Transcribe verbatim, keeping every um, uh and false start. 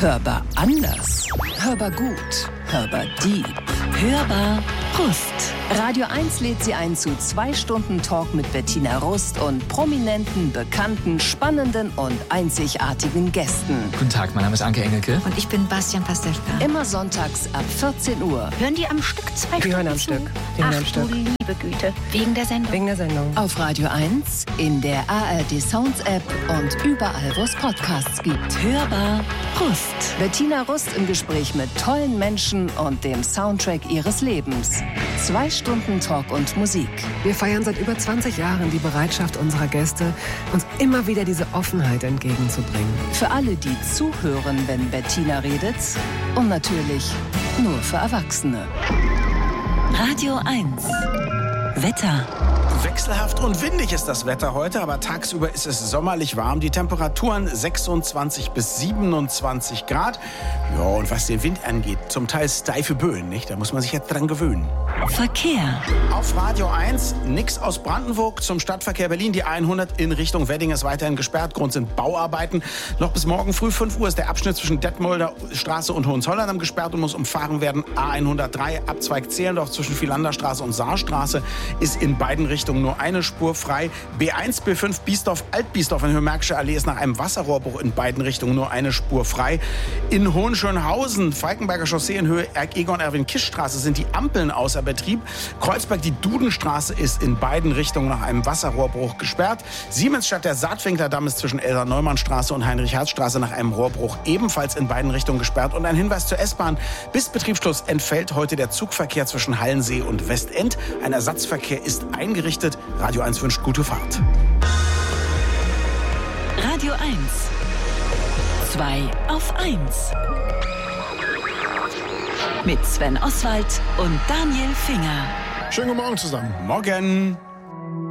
Hörbar anders. Hörbar gut. Hörbar deep. Hörbar Rust. Radio eins lädt Sie ein zu zwei Stunden Talk mit Bettina Rust und prominenten, bekannten, spannenden und einzigartigen Gästen. Guten Tag, mein Name ist Anke Engelke. Und ich bin Bastian Pastewka. Immer sonntags ab vierzehn Uhr. Hören die am Stück zwei Die Stunden hören am zu? Stück. Die hören Ach am Stück. du liebe Güte. Wegen der Sendung. Wegen der Sendung. Auf Radio eins, in der A R D Sounds App und überall, wo es Podcasts gibt. Hörbar Rust. Bettina Rust im Gespräch mit tollen Menschen und dem Soundtrack ihres Lebens. Zwei Stunden Talk und Musik. Wir feiern seit über zwanzig Jahren die Bereitschaft unserer Gäste, uns immer wieder diese Offenheit entgegenzubringen. Für alle, die zuhören, wenn Bettina redet. Und natürlich nur für Erwachsene. Radio eins. Wetter. Wechselhaft und windig ist das Wetter heute, aber tagsüber ist es sommerlich warm. Die Temperaturen sechsundzwanzig bis siebenundzwanzig Grad. Ja, und was den Wind angeht, zum Teil steife Böen, nicht? Da muss man sich jetzt dran gewöhnen. Verkehr. Auf Radio eins, nix aus Brandenburg zum Stadtverkehr Berlin. Die hundert in Richtung Wedding ist weiterhin gesperrt. Grund sind Bauarbeiten. Noch bis morgen früh fünf Uhr ist der Abschnitt zwischen Detmolder Straße und Hohenzollern gesperrt und muss umfahren werden. A hundertdrei, Abzweig Zehlendorf zwischen Vierlanderstraße und Saarstraße ist in beiden Richtungen nur eine Spur frei. B eins, B fünf, Biesdorf, Altbiesdorf in Höhe-Märkische Allee ist nach einem Wasserrohrbruch in beiden Richtungen nur eine Spur frei. In Hohenschönhausen, Falkenberger Chaussee in Höhe Egon-Erwin-Kisch-Straße sind die Ampeln außer Betrieb. Kreuzberg, die Dudenstraße ist in beiden Richtungen nach einem Wasserrohrbruch gesperrt. Siemensstadt, der Saatwinklerdamm ist zwischen Elsa-Neumann-Straße und Heinrich-Herz-Straße nach einem Rohrbruch ebenfalls in beiden Richtungen gesperrt. Und ein Hinweis zur S-Bahn. Bis Betriebsschluss entfällt heute der Zugverkehr zwischen Hallensee und Westend. Ein Ersatzverkehr ist eingerichtet. Radio eins wünscht gute Fahrt. Radio eins. zwei auf eins. Mit Sven Oswald und Daniel Finger. Schönen guten Morgen zusammen. Morgen.